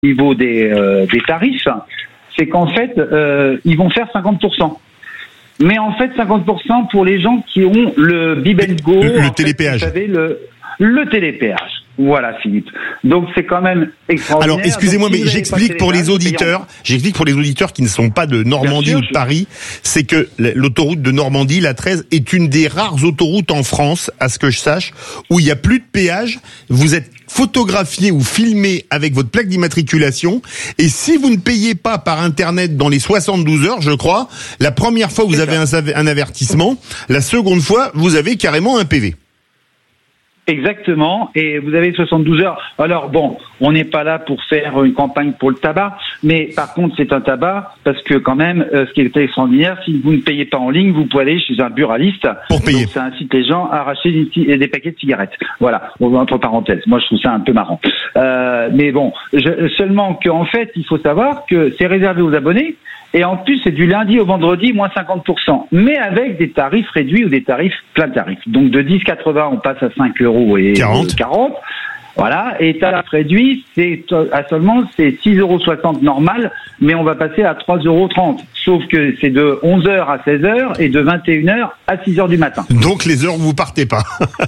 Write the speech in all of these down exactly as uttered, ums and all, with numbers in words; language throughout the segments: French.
niveau des, euh, des tarifs, c'est qu'en fait, euh, ils vont faire cinquante pour cent. Mais en fait, cinquante pour cent pour les gens qui ont le Bib and Go. Le, le télépéage. Fait, vous savez, le, le télépéage. Voilà, Philippe. Donc, c'est quand même extraordinaire. Alors, excusez-moi, Donc, si mais j'explique pour les auditeurs, j'explique pour les auditeurs qui ne sont pas de Normandie sûr, ou de Paris, c'est que l'autoroute de Normandie, la treize, est une des rares autoroutes en France, à ce que je sache, où il n'y a plus de péage. Vous êtes photographié ou filmé avec votre plaque d'immatriculation, et si vous ne payez pas par Internet dans les soixante-douze heures, je crois, la première fois, vous avez un, un avertissement, la seconde fois, vous avez carrément un P V. Exactement, et vous avez soixante-douze heures. Alors bon, on n'est pas là pour faire une campagne pour le tabac, mais par contre c'est un tabac, parce que quand même, euh, ce qui est extraordinaire, si vous ne payez pas en ligne, vous pouvez aller chez un buraliste, pour payer. Donc ça incite les gens à arracher des, des paquets de cigarettes. Voilà, entre parenthèses, moi je trouve ça un peu marrant. Euh, mais bon, je, seulement qu'en fait, il faut savoir que c'est réservé aux abonnés, et en plus, c'est du lundi au vendredi, moins cinquante pour cent. Mais avec des tarifs réduits ou des tarifs plein tarif. Donc, de dix virgule quatre-vingts, on passe à cinq euros et quarante. quarante. Voilà. Et tarif réduit, c'est à seulement, c'est six euros soixante normal, mais on va passer à trois euros trente. Sauf que c'est de onze heures à seize heures et de vingt et une heures à six heures du matin. Donc, les heures où vous partez pas.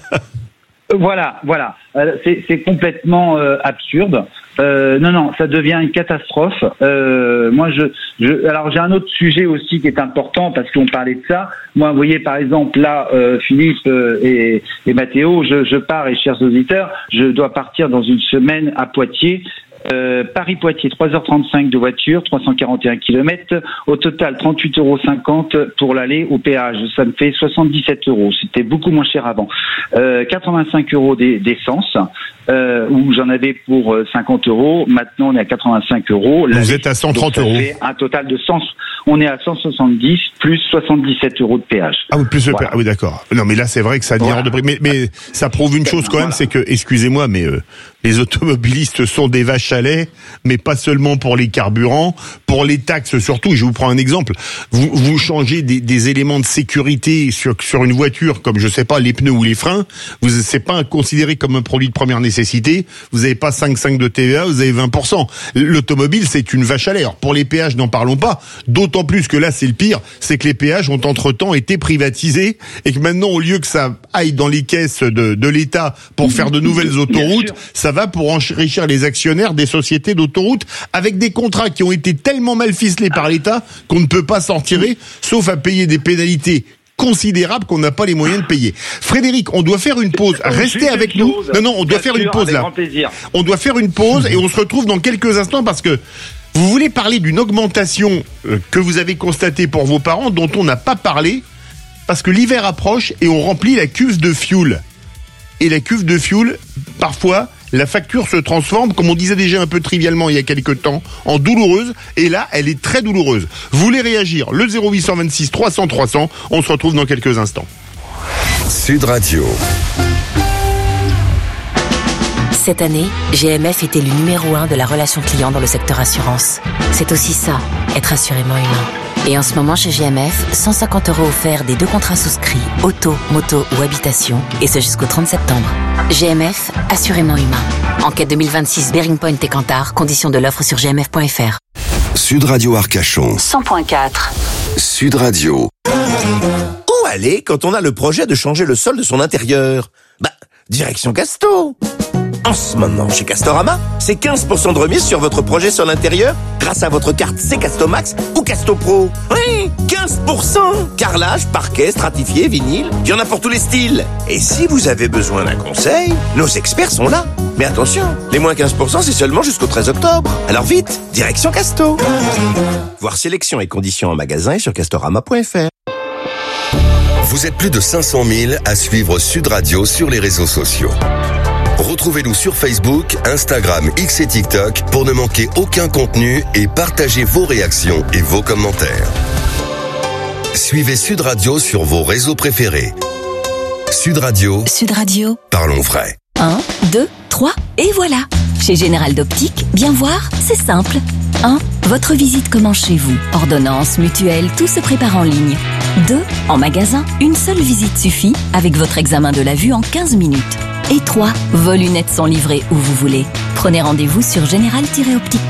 Voilà, voilà. Euh, c'est, c'est complètement euh, absurde. Euh, non, non, ça devient une catastrophe. Euh, moi, je, je, alors j'ai un autre sujet aussi qui est important parce qu'on parlait de ça. Moi, vous voyez, par exemple, là, euh, Philippe euh, et, et Mathéo, je, je pars et chers auditeurs, je dois partir dans une semaine à Poitiers. Euh, Paris-Poitiers, trois heures trente-cinq de voiture, trois cent quarante et un kilomètres. Au total, trente-huit euros cinquante pour l'aller au péage. Ça me fait soixante-dix-sept euros. C'était beaucoup moins cher avant. Euh, quatre-vingt-cinq euros d'essence, euh, où j'en avais pour cinquante euros. Maintenant, on est à quatre-vingt-cinq euros. Vous êtes à cent trente euros. Ça fait un total de cent. On est à cent soixante-dix plus soixante-dix-sept euros de péage. Ah oui, plus le voilà. péage. Ah oui, d'accord. Non, mais là, c'est vrai que ça a voilà. hors de prix. Mais, mais ça prouve une chose quand même, voilà. c'est que, excusez-moi, mais euh, les automobilistes sont des vaches à lait, mais pas seulement pour les carburants, pour les taxes surtout. Je vous prends un exemple. Vous, vous changez des, des éléments de sécurité sur, sur une voiture, comme je sais pas, les pneus ou les freins. Vous, c'est pas considéré comme un produit de première nécessité. Vous avez pas cinq virgule cinq de T V A, vous avez vingt pour cent. L'automobile, c'est une vache à lait. Alors, pour les péages, n'en parlons pas. D'autant plus que là, c'est le pire, c'est que les péages ont entre-temps été privatisés et que maintenant, au lieu que ça aille dans les caisses de, de l'État pour faire de nouvelles autoroutes, ça va pour enrichir les actionnaires des sociétés d'autoroutes avec des contrats qui ont été tellement mal ficelés par l'État qu'on ne peut pas s'en tirer, sauf à payer des pénalités considérables qu'on n'a pas les moyens de payer. Frédéric, on doit faire une pause. Restez avec nous. Non, non, on doit faire une pause là. On doit faire une pause et on se retrouve dans quelques instants parce que vous voulez parler d'une augmentation que vous avez constatée pour vos parents dont on n'a pas parlé parce que l'hiver approche et on remplit la cuve de fioul. Et la cuve de fioul, parfois, la facture se transforme, comme on disait déjà un peu trivialement il y a quelques temps, en douloureuse. Et là, elle est très douloureuse. Vous voulez réagir? Le zéro huit cent vingt-six trois cents trois cents. On se retrouve dans quelques instants. Sud Radio. Cette année, G M F était le numéro un de la relation client dans le secteur assurance. C'est aussi ça, être assurément humain. Et en ce moment, chez G M F, cent cinquante euros offerts des deux contrats souscrits, auto, moto ou habitation, et ce jusqu'au trente septembre. G M F, assurément humain. Enquête deux mille vingt-six, Bearing Point et Kantar, conditions de l'offre sur g m f point f r. Sud Radio Arcachon. cent point quatre. Sud Radio. Où aller quand on a le projet de changer le sol de son intérieur? Bah, direction Casto. En ce moment, chez Castorama, c'est quinze pour cent de remise sur votre projet sur l'intérieur grâce à votre carte C Casto Max ou Casto Pro. Oui, quinze pour cent. Carrelage, parquet, stratifié, vinyle, il y en a pour tous les styles. Et si vous avez besoin d'un conseil, nos experts sont là. Mais attention, les moins quinze pour cent, c'est seulement jusqu'au treize octobre. Alors vite, direction Casto. Voir sélection et conditions en magasin et sur castorama point f r. Vous êtes plus de cinq cent mille à suivre Sud Radio sur les réseaux sociaux. Retrouvez-nous sur Facebook, Instagram, X et TikTok pour ne manquer aucun contenu et partagez vos réactions et vos commentaires. Suivez Sud Radio sur vos réseaux préférés. Sud Radio. Sud Radio. Parlons vrai. un, deux, trois, et voilà. Chez Général d'Optique, bien voir, c'est simple. un. Votre visite commence chez vous. Ordonnance, mutuelle, tout se prépare en ligne. deux. En magasin, une seule visite suffit avec votre examen de la vue en quinze minutes. Et trois. Vos lunettes sont livrées où vous voulez. Prenez rendez-vous sur général tiret optique point com.